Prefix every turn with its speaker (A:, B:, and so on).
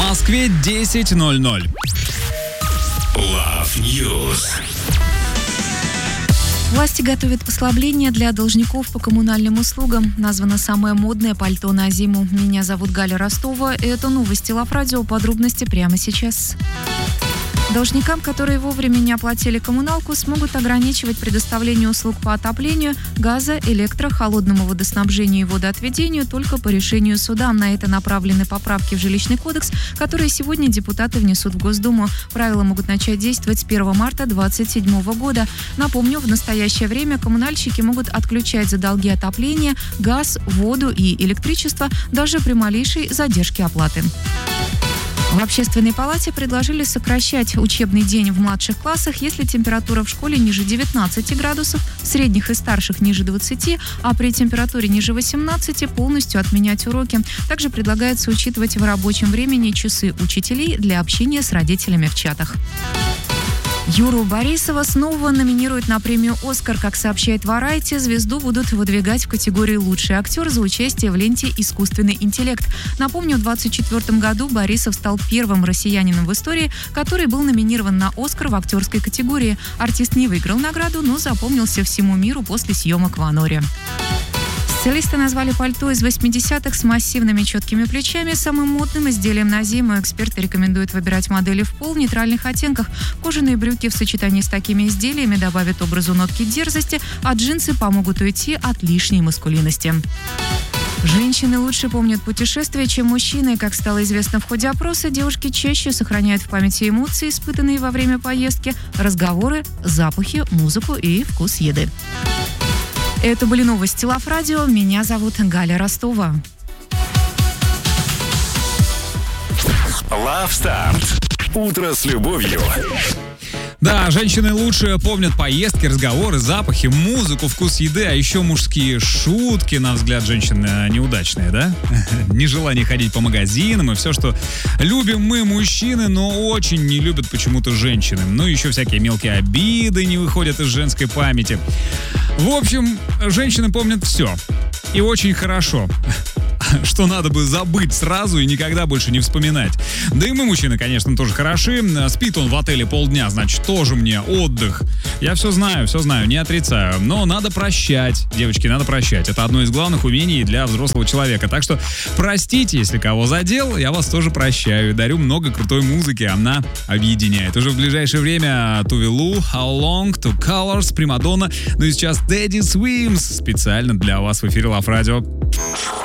A: Москве 10:00.
B: Love News.
C: Власти готовят послабление для должников по коммунальным услугам. Названо самое модное пальто на зиму. Меня зовут Галя Ростова. И это новости Love Radio. Подробности прямо сейчас. Должникам, которые вовремя не оплатили коммуналку, смогут ограничивать предоставление услуг по отоплению, газа, холодному водоснабжению и водоотведению только по решению суда. На это направлены поправки в Жилищный кодекс, которые сегодня депутаты внесут в Госдуму. Правила могут начать действовать с 1 марта 2027 года. Напомню, в настоящее время коммунальщики могут отключать за долги отопления, газ, воду и электричество даже при малейшей задержке оплаты. В Общественной палате предложили сокращать учебный день в младших классах, если температура в школе ниже 19 градусов, в средних и старших ниже 20, а при температуре ниже 18 полностью отменять уроки. Также предлагается учитывать в рабочем времени часы учителей для общения с родителями в чатах. Юру Борисова снова номинируют на премию «Оскар». Как сообщает Variety, звезду будут выдвигать в категории «Лучший актер» за участие в ленте «Искусственный интеллект». Напомню, в 2024 году Борисов стал первым россиянином в истории, который был номинирован на «Оскар» в актерской категории. Артист не выиграл награду, но запомнился всему миру после съемок в «Аноре». Специалисты назвали пальто из 80-х с массивными четкими плечами самым модным изделием на зиму. Эксперты рекомендуют выбирать модели в нейтральных оттенках. Кожаные брюки в сочетании с такими изделиями добавят образу нотки дерзости, а джинсы помогут уйти от лишней маскулинности. Женщины лучше помнят путешествия, чем мужчины. Как стало известно в ходе опроса, девушки чаще сохраняют в памяти эмоции, испытанные во время поездки, разговоры, запахи, музыку и вкус еды. Это были новости Love Radio. Меня зовут Галя Ростова.
B: Love Start. Утро с любовью.
A: Да, женщины лучше помнят поездки, разговоры, запахи, музыку, вкус еды, а еще мужские шутки, на взгляд женщин, неудачные, да? Нежелание ходить по магазинам и все, что любим мы, мужчины, но очень не любят почему-то женщины. Ну, еще всякие мелкие обиды не выходят из женской памяти. В общем, женщины помнят все. И очень хорошо. Что надо бы забыть сразу и никогда больше не вспоминать. Да и мы, мужчины, конечно, тоже хороши. Спит он в отеле полдня, значит, тоже мне отдых. Я все знаю, не отрицаю. Но надо прощать, девочки, надо прощать. Это одно из главных умений для взрослого человека. Так что простите, если кого задел, я вас тоже прощаю. Дарю много крутой музыки, она объединяет. Уже в ближайшее время Тувелу, How Long, To Colors, Примадонна. Ну и сейчас Teddy Swims специально для вас в эфире Love Radio.